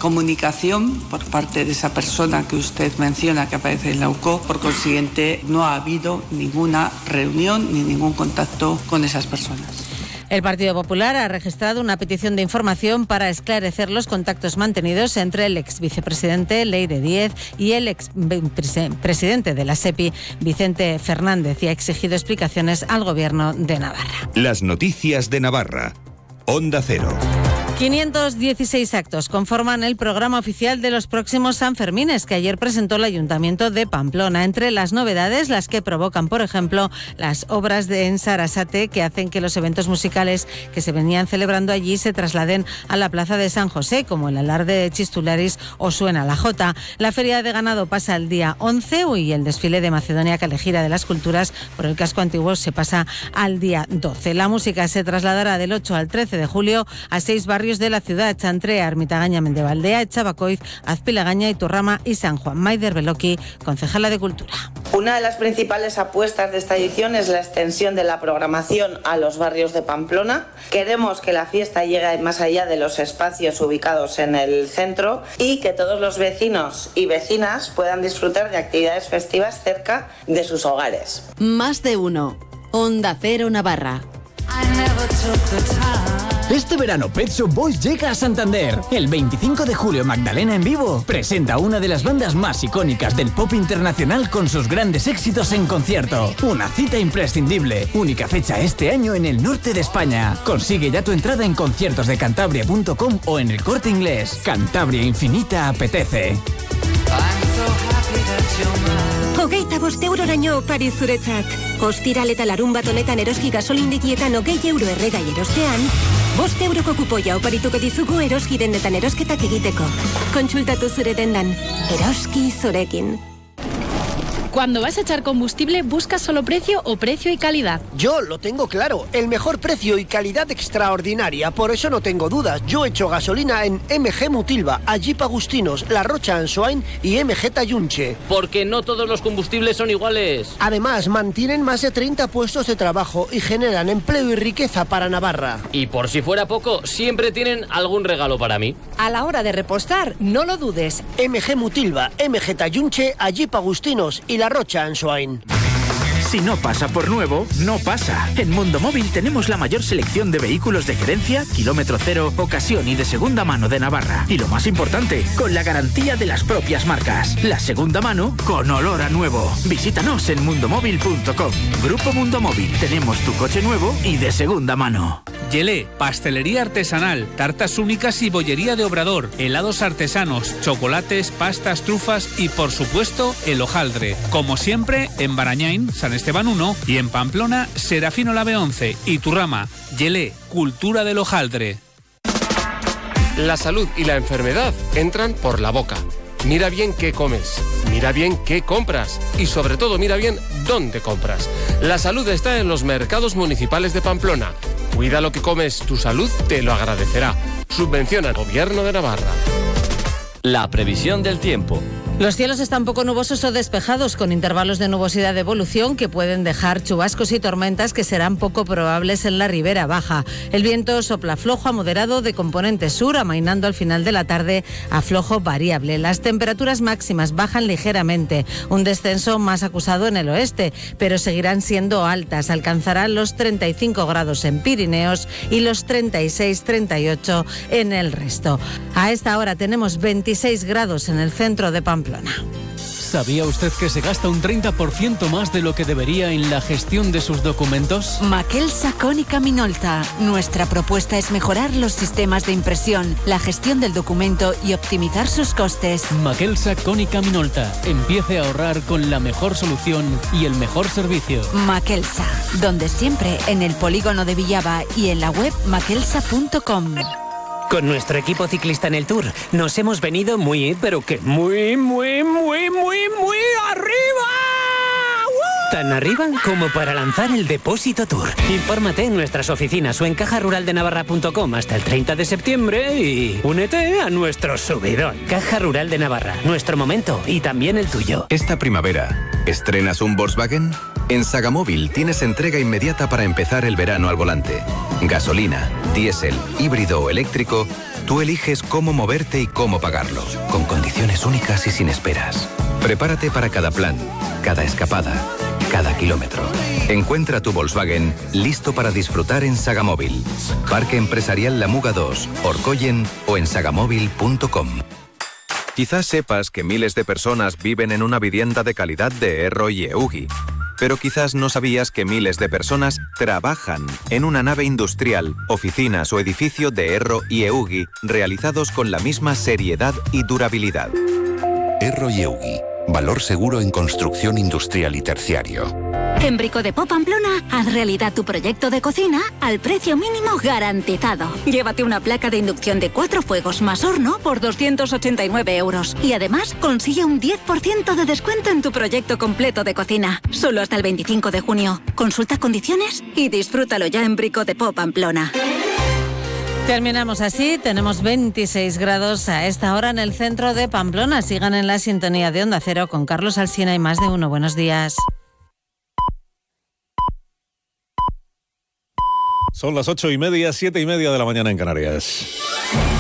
comunicación por parte de esa persona que usted menciona que aparece en la UCO. Por consiguiente, no ha habido ninguna reunión ni ningún contacto con esas personas. El Partido Popular ha registrado una petición de información para esclarecer los contactos mantenidos entre el ex vicepresidente Leire Díez y el ex presidente de la SEPI, Vicente Fernández, y ha exigido explicaciones al Gobierno de Navarra. Las noticias de Navarra. Onda Cero. 516 actos conforman el programa oficial de los próximos Sanfermines que ayer presentó el Ayuntamiento de Pamplona. Entre las novedades, las que provocan, por ejemplo, las obras en Sarasate, que hacen que los eventos musicales que se venían celebrando allí se trasladen a la Plaza de San José, como el alarde de Chistularis o Suena la Jota. La Feria de Ganado pasa el día 11 y el desfile de Macedonia Calejira de las Culturas por el casco antiguo se pasa al día 12. La música se trasladará del 8 al 13 de julio a 6 barrios de la ciudad: Chantrea, Ermitagaña, Mendevaldea, Chabacoiz, Azpilagaña, Iturrama y San Juan. Maider Beloki, concejala de Cultura. Una de las principales apuestas de esta edición es la extensión de la programación a los barrios de Pamplona. Queremos que la fiesta llegue más allá de los espacios ubicados en el centro y que todos los vecinos y vecinas puedan disfrutar de actividades festivas cerca de sus hogares. Más de uno. Onda Cero Navarra. Este verano Pet Shop Boys llega a Santander. El 25 de julio Magdalena en vivo presenta una de las bandas más icónicas del pop internacional con sus grandes éxitos en concierto. Una cita imprescindible. Única fecha este año en el norte de España. Consigue ya tu entrada en conciertosdecantabria.com o en el Corte Inglés. Cantabria Infinita apetece. Hogeita bost euroraino opari zuretzat. Ostiral eta larunbat honetan eroski gasolindegietan €20 erregai erostean, €5 kupoia oparituko dizugu eroski dendetan erosketak egiteko. Kontsultatu zure dendan. Eroski zurekin. Cuando vas a echar combustible, ¿buscas solo precio o precio y calidad? Yo lo tengo claro, el mejor precio y calidad extraordinaria, por eso no tengo dudas. Yo echo gasolina en MG Mutilva, Jeep Agustinos, La Rocha Ansoain y MG Tayunche. Porque no todos los combustibles son iguales. Además, mantienen más de 30 puestos de trabajo y generan empleo y riqueza para Navarra. Y por si fuera poco, siempre tienen algún regalo para mí. A la hora de repostar, no lo dudes. MG Mutilva, MG Tayunche, Jeep Agustinos y La Rocha Ansoain. Si no pasa por nuevo, no pasa. En Mundo Móvil tenemos la mayor selección de vehículos de gerencia, kilómetro cero, ocasión y de segunda mano de Navarra. Y lo más importante, con la garantía de las propias marcas. La segunda mano con olor a nuevo. Visítanos en mundomóvil.com. Grupo Mundo Móvil. Tenemos tu coche nuevo y de segunda mano. Yelé, pastelería artesanal, tartas únicas y bollería de Obrador, helados artesanos, chocolates, pastas, trufas y, por supuesto, el hojaldre. Como siempre, en Barañáin, San Esteban 1 y en Pamplona, Serafino Lave 11 y Turrama. Yelé, cultura del hojaldre. La salud y la enfermedad entran por la boca. Mira bien qué comes, mira bien qué compras y sobre todo mira bien dónde compras. La salud está en los mercados municipales de Pamplona. Cuida lo que comes, tu salud te lo agradecerá. Subvenciona el Gobierno de Navarra. La previsión del tiempo. Los cielos están poco nubosos o despejados, con intervalos de nubosidad de evolución que pueden dejar chubascos y tormentas que serán poco probables en la ribera baja. El viento sopla flojo a moderado de componente sur, amainando al final de la tarde a flojo variable. Las temperaturas máximas bajan ligeramente, un descenso más acusado en el oeste, pero seguirán siendo altas. Alcanzarán los 35 grados en Pirineos y los 36-38 en el resto. A esta hora tenemos 26 grados en el centro de Pamplona. ¿Sabía usted que se gasta un 30% más de lo que debería en la gestión de sus documentos? Maquelsa Cónica Minolta. Nuestra propuesta es mejorar los sistemas de impresión, la gestión del documento y optimizar sus costes. Maquelsa Cónica Minolta. Empiece a ahorrar con la mejor solución y el mejor servicio. Maquelsa, donde siempre, en el polígono de Villaba y en la web maquelsa.com. Con nuestro equipo ciclista en el Tour nos hemos venido muy arriba. Tan arriba como para lanzar el Depósito Tour. Infórmate en nuestras oficinas o en cajaruraldenavarra.com hasta el 30 de septiembre y únete a nuestro subidón. Caja Rural de Navarra, nuestro momento y también el tuyo. Esta primavera, ¿estrenas un Volkswagen? En Sagamóvil tienes entrega inmediata para empezar el verano al volante. Gasolina, diésel, híbrido o eléctrico, Tú eliges cómo moverte y cómo pagarlo, con condiciones únicas y sin esperas. Prepárate para cada plan, cada escapada, cada kilómetro. Encuentra tu Volkswagen listo para disfrutar en Sagamóvil. Parque Empresarial La Muga 2, Orcoyen o en sagamóvil.com. Quizás sepas que miles de personas viven en una vivienda de calidad de Erro y EUGI. Pero quizás no sabías que miles de personas trabajan en una nave industrial, oficinas o edificio de Erro y EUGI realizados con la misma seriedad y durabilidad. Erro y EUGI, valor seguro en construcción industrial y terciario. En Brico de Pamplona, haz realidad tu proyecto de cocina al precio mínimo garantizado. Llévate una placa de inducción de 4 fuegos más horno por 289 euros. Y además, consigue un 10% de descuento en tu proyecto completo de cocina. Solo hasta el 25 de junio. Consulta condiciones y disfrútalo ya en Brico de Pamplona. Terminamos así, tenemos 26 grados a esta hora en el centro de Pamplona. Sigan en la sintonía de Onda Cero con Carlos Alsina y Más de Uno. Buenos días. Son las 8:30, 7:30 de la mañana en Canarias.